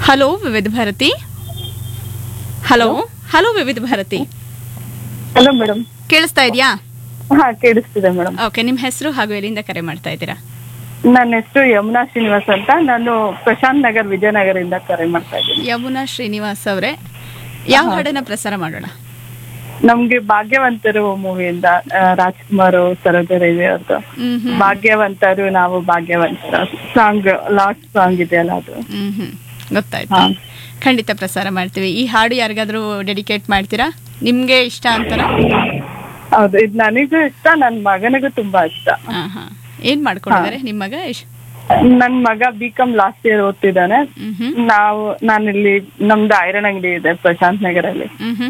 Hello ವಿವಿಧ Bharati. Hello hello ವಿವಿಧ Bharati. Hello madam. ಕೇಳಿಸ್ತಾ ಇದೆಯಾ? ಹಾ, ಕೇಳಿಸ್ತಿದೆ ಮೇಡಮ್. ಓಕೆ, ನಿಮ್ಮ ಹೆಸರು ಹಾಗೂ ಎಲ್ಲಿಂದ ಕರೆ ಮಾಡ್ತಾ ಇದ್ದೀರಾ? ನನ್ನ ಹೆಸರು ಯಮುನಾ ಶ್ರೀನಿವಾಸ್ ಅಂತ. ನಾನು ಪ್ರಶಾಂತ್ ನಗರ್ ವಿಜಯನಗರದಿಂದ ಕರೆ ಮಾಡ್ತಾ ಇದ್ದೀನಿ. ಯಮುನಾ ಶ್ರೀನಿವಾಸ್ ಅವರೇ, ಯಾವ ಹಾಡನ್ನ ಪ್ರಸಾರ ಮಾಡೋಣ? ನಮ್ಗೆ ಭಾಗ್ಯವಂತರು ಮೂವಿಯಿಂದ ರಾಜ್ಕುಮಾರ್ ಸರೋಜದೇವಿ ಅವ್ರದ್ದು ಭಾಗ್ಯವಂತರು ನಾವು ಭಾಗ್ಯವಂತರ ಸಾಂಗ್, ಲಾಸ್ಟ್ ಸಾಂಗ್ ಇದೆಯಲ್ಲ ಅದು. ಗೊತ್ತಾಯ್ತು. ಖಂಡಿತ ಪ್ರಸಾರ ಮಾಡ್ತೀವಿ. ಈ ಹಾಡು ಯಾರಿಗಾದ್ರೂ ಡೆಡಿಕೇಟ್ ಮಾಡ್ತೀರಾ? ನಿಮ್ಗೆ ಇಷ್ಟ ಅಂತಾರ? ಹೌದು, ಇದು ನನಗೂ ಇಷ್ಟ, ನನ್ನ ಮಗನಿಗೂ ತುಂಬಾ ಇಷ್ಟ. ಏನ್ ಮಾಡ್ಕೊಂಡಿದ್ದಾರೆ ನಿಮ್ ಮಗ? ನನ್ ಮಗ ಬಿಕಾಮ್ ಲಾಸ್ಟ್ ಇಯರ್ ಓದ್ತಿದ್ದಾನೆ. ನಾನಿಲ್ಲಿ ನಮ್ದು ಐರನ್ ಅಂಗಡಿ ಇದೆ ಪ್ರಶಾಂತ್ ನಗರಲ್ಲಿ.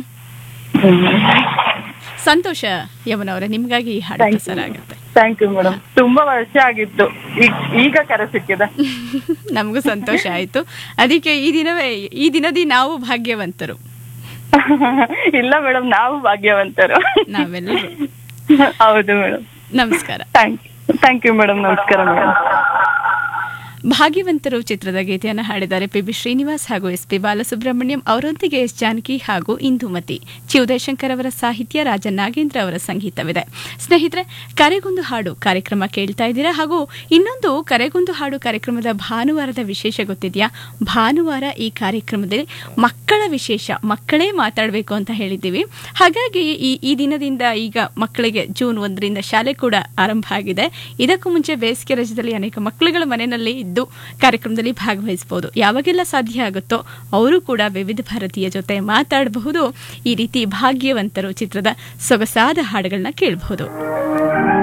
ಸಂತೋಷ ಯಮುನಾ ಅವರೇ, ನಿಮ್ಗಾಗಿ ಈ ಹಾಡು ಪ್ರಸಾರ ಆಗುತ್ತೆ. Thank you madam. ತುಂಬಾ ವರ್ಷ ಆಗಿತ್ತು, ಈಗ ಕರೆ ಸಿಕ್ಕಿದೆ. ನಮಗೂ ಸಂತೋಷ ಆಯ್ತು. ಅದಕ್ಕೆ ಈ ದಿನದಿ ನಾವು ಭಾಗ್ಯವಂತರು. ಇಲ್ಲ ಮೇಡಮ್, ನಾವು ಭಾಗ್ಯವಂತರು ನಾವೆಲ್ಲರೂ. ಹೌದು ಮೇಡಮ್. ನಮಸ್ಕಾರ. Thank you madam. ನಮಸ್ಕಾರ ಮೇಡಮ್. ಭಾಗ್ಯವಂತರು ಚಿತ್ರದ ಗೀತೆಯನ್ನು ಹಾಡಿದ್ದಾರೆ ಪಿ ಬಿ ಶ್ರೀನಿವಾಸ್ ಹಾಗೂ ಎಸ್ ಪಿ ಬಾಲಸುಬ್ರಹ್ಮಣ್ಯಂ ಅವರೊಂದಿಗೆ ಎಸ್ ಜಾನಕಿ ಹಾಗೂ ಇಂದುಮತಿ. ಚಿ ಉದಯಶಂಕರ್ ಅವರ ಸಾಹಿತ್ಯ, ರಾಜ ನಾಗೇಂದ್ರ ಅವರ ಸಂಗೀತವಿದೆ. ಸ್ನೇಹಿತರೆ, ಕರೆಗೊಂದು ಹಾಡು ಕಾರ್ಯಕ್ರಮ ಕೇಳ್ತಾ ಇದ್ದೀರಾ. ಹಾಗೂ ಇನ್ನೊಂದು ಕರೆಗೊಂದು ಹಾಡು ಕಾರ್ಯಕ್ರಮದ ಭಾನುವಾರದ ವಿಶೇಷ ಗೊತ್ತಿದೆಯಾ? ಭಾನುವಾರ ಈ ಕಾರ್ಯಕ್ರಮದಲ್ಲಿ ಮಕ್ಕಳ ವಿಶೇಷ, ಮಕ್ಕಳೇ ಮಾತಾಡಬೇಕು ಅಂತ ಹೇಳಿದ್ದೀವಿ. ಹಾಗಾಗಿ ಈ ದಿನದಿಂದ ಈಗ ಮಕ್ಕಳಿಗೆ ಜೂನ್ 1ರಿಂದ ಶಾಲೆ ಕೂಡ ಆರಂಭ ಆಗಿದೆ. ಇದಕ್ಕೂ ಮುಂಚೆ ಬೇಸಿಗೆ ರಜದಲ್ಲಿ ಅನೇಕ ಮಕ್ಕಳುಗಳ ಮನೆಯಲ್ಲಿ ಕಾರ್ಯಕ್ರಮದಲ್ಲಿ ಭಾಗವಹಿಸಬಹುದು. ಯಾವಾಗೆಲ್ಲ ಸಾಧ್ಯ ಆಗುತ್ತೋ ಅವರು ಕೂಡ ವಿವಿಧ ಭಾರತೀಯ ಜೊತೆ ಮಾತಾಡಬಹುದು. ಈ ರೀತಿ ಭಾಗ್ಯವಂತರು ಚಿತ್ರದ ಸೊಗಸಾದ ಹಾಡುಗಳನ್ನ ಕೇಳಬಹುದು.